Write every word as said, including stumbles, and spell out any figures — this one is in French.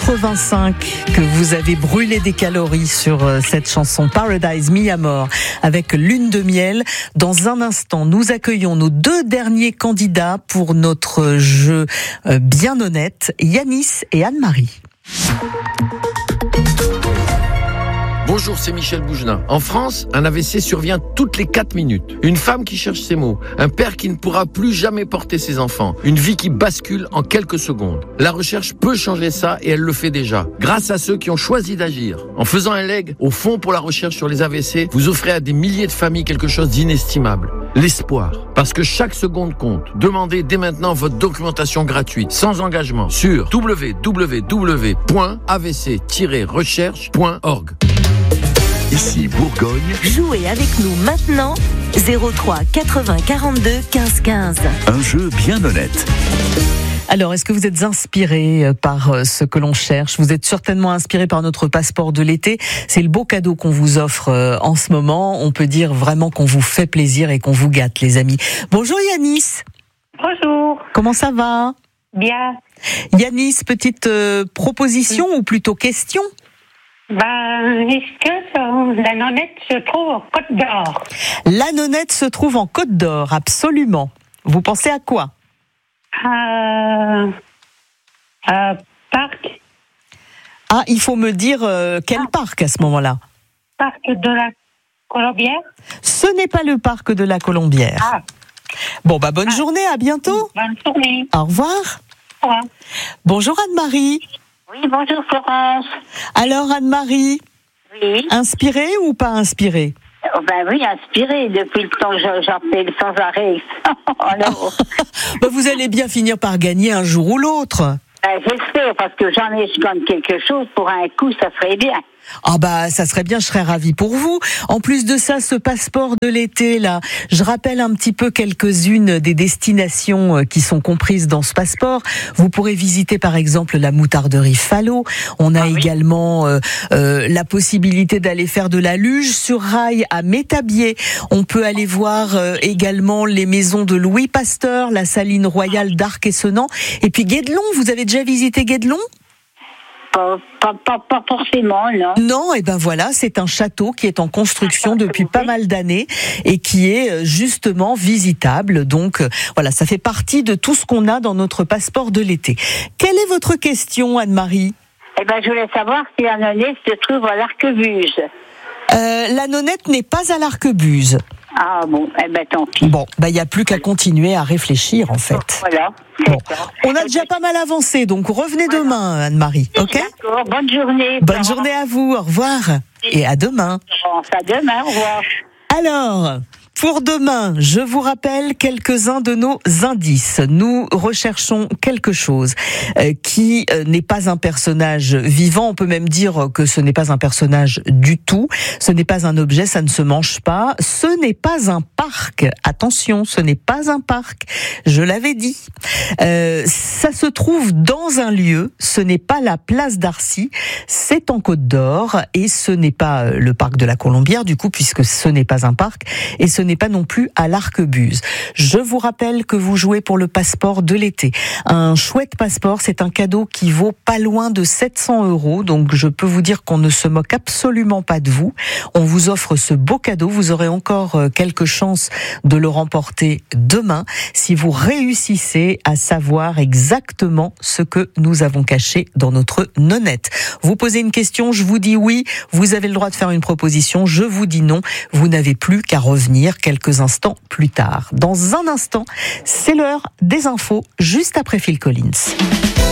quatre-vingt-cinq que vous avez brûlé des calories sur cette chanson Paradise Mi Amor avec Lune de miel. Dans un instant, nous accueillons nos deux derniers candidats pour notre jeu bien honnête, Yanis et Anne-Marie. Bonjour, c'est Michel Bougelin. En France, un A V C survient toutes les quatre minutes. Une femme qui cherche ses mots. Un père qui ne pourra plus jamais porter ses enfants. Une vie qui bascule en quelques secondes. La recherche peut changer ça et elle le fait déjà. Grâce à ceux qui ont choisi d'agir. En faisant un leg au Fonds pour la recherche sur les A V C, vous offrez à des milliers de familles quelque chose d'inestimable. L'espoir. Parce que chaque seconde compte. Demandez dès maintenant votre documentation gratuite, sans engagement, sur w w w point a v c tiret recherche point org. Ici Bourgogne. Jouez avec nous maintenant, zéro trois quatre-vingts quarante-deux quinze quinze. Un jeu bien honnête. Alors, est-ce que vous êtes inspiré par ce que l'on cherche ? Vous êtes certainement inspiré par notre passeport de l'été. C'est le beau cadeau qu'on vous offre en ce moment. On peut dire vraiment qu'on vous fait plaisir et qu'on vous gâte, les amis. Bonjour Yanis. Bonjour. Comment ça va ? Bien. Yanis, petite euh, proposition oui. ou plutôt question ? Ben, est-ce que euh, la nonnette se trouve en Côte d'Or ? La nonnette se trouve en Côte d'Or, absolument. Vous pensez à quoi ? Euh, euh, parc. Ah, il faut me dire euh, quel ah. parc à ce moment-là ? Parc de la Colombière ? Ce n'est pas le parc de la Colombière. Ah. Bon, bah bonne ah. journée, à bientôt. Bonne journée. Au revoir. Au revoir. Bonjour Anne-Marie. Oui, bonjour Florence. Alors Anne-Marie, oui. Inspirée ou pas inspirée ? Oh ben oui, inspirée, depuis le temps que j'appelle sans arrêt. Alors... ben vous allez bien finir par gagner un jour ou l'autre. Ben, j'espère, parce que j'en ai, je gagne quelque chose, pour un coup, ça serait bien. Ah bah ça serait bien, je serais ravie pour vous. En plus de ça, ce passeport de l'été là, je rappelle un petit peu quelques-unes des destinations qui sont comprises dans ce passeport. Vous pourrez visiter par exemple la moutarderie Fallot. On a ah, également oui. euh, euh, la possibilité d'aller faire de la luge sur rail à Métabier. On peut aller voir euh, également les maisons de Louis Pasteur, la saline royale d'Arc-et-Senans. Et puis Guédelon, vous avez déjà visité Guédelon ? Pas, pas, pas, pas forcément, non. Non, et ben voilà, c'est un château qui est en construction depuis pas mal d'années et qui est justement visitable. Donc voilà, ça fait partie de tout ce qu'on a dans notre passeport de l'été. Quelle est votre question, Anne-Marie ? Eh ben, je voulais savoir si la nonnette se trouve à l'Arquebuse. Euh, la nonnette n'est pas à l'Arquebuse. Ah bon, eh ben tant pis. Bon, ben il y a plus qu'à continuer à réfléchir en fait. Voilà. Bon. On a déjà pas mal avancé, donc revenez voilà. demain, Anne-Marie. Ok ? D'accord. Bonne journée. Bonne journée à vous. Au revoir et à demain. À demain. Au revoir. Alors. Pour demain, je vous rappelle quelques-uns de nos indices. Nous recherchons quelque chose euh, qui euh, n'est pas un personnage vivant. On peut même dire que ce n'est pas un personnage du tout. Ce n'est pas un objet, ça ne se mange pas. Ce n'est pas un parc. Attention, ce n'est pas un parc. Je l'avais dit. Euh, ça se trouve dans un lieu. Ce n'est pas la place d'Arcy. C'est en Côte d'Or et ce n'est pas le parc de la Colombière du coup, puisque ce n'est pas un parc et ce n'est pas non plus à l'Arquebuse. Je vous rappelle que vous jouez pour le passeport de l'été. Un chouette passeport, c'est un cadeau qui vaut pas loin de sept cents euros, donc je peux vous dire qu'on ne se moque absolument pas de vous. On vous offre ce beau cadeau, vous aurez encore quelques chances de le remporter demain si vous réussissez à savoir exactement ce que nous avons caché dans notre nonnette. Vous posez une question, je vous dis oui, vous avez le droit de faire une proposition, je vous dis non, vous n'avez plus qu'à revenir quelques instants plus tard. Dans un instant, c'est l'heure des infos, juste après Phil Collins.